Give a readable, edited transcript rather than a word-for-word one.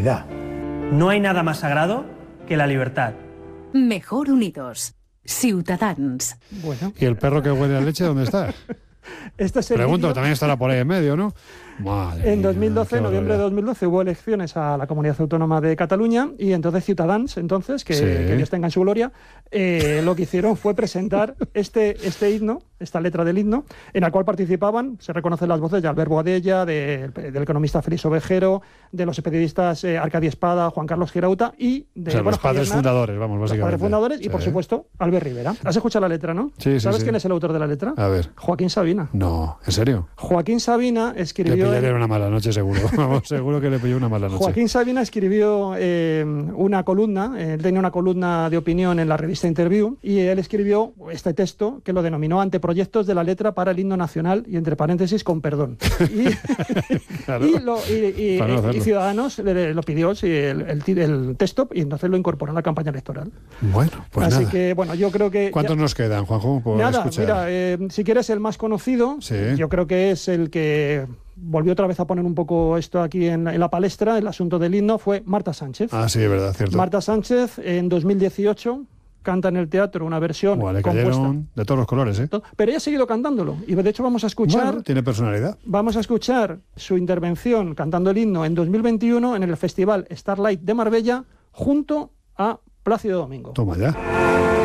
unidad. No hay nada más sagrado que la libertad. Mejor unidos. Ciutadans. Bueno. ¿Y el perro que huele a leche dónde está? Este es el Pregunto, vídeo. también estará por ahí en medio, ¿no? Madre En mía, 2012, qué noviembre de barbaridad. 2012, hubo elecciones a la Comunidad Autónoma de Cataluña y entonces Ciutadans, que Sí. Dios tenga en su gloria, lo que hicieron fue presentar este himno, esta letra del himno, en la cual participaban, se reconocen las voces de Albert Boadella, del economista Félix Ovejero, de los periodistas Arcadi Espada, Juan Carlos Girauta y de O sea, los Javier padres Nart, fundadores, vamos, los básicamente. padres fundadores y, Sí. por supuesto, Albert Rivera. ¿Has escuchado la letra, no? Sí, sí, ¿Sabes sí. quién es el autor de la letra? A ver. Joaquín Sabina. No, ¿en serio? Joaquín Sabina Le escribió... pillaría una mala noche, seguro. Vamos, seguro que le pilló una mala noche. Joaquín Sabina escribió una columna, él tenía una columna de opinión en la revista Interview, y él escribió este texto que lo denominó Anteproyectos de la letra para el himno nacional, y entre paréntesis, con perdón. Y, Claro. Para no hacerlo. y Ciudadanos lo pidió, sí, el texto, y entonces lo incorporó en la campaña electoral. Bueno, pues Así nada. que, bueno, yo creo que... ¿Cuántos nos quedan, Juanjo, por Nada, escuchar? mira, si quieres el más conocido, Sí. yo creo que es el que volvió otra vez a poner un poco esto aquí en la palestra, el asunto del himno, fue Marta Sánchez. Ah, sí, es verdad, cierto. Marta Sánchez, en 2018, canta en el teatro una versión Buah, le compuesta. cayeron de todos los colores, ¿eh? Pero ella ha seguido cantándolo, y de hecho vamos a escuchar... Bueno, tiene personalidad. Vamos a escuchar su intervención cantando el himno en 2021 en el Festival Starlight de Marbella junto a Plácido Domingo. Toma ya.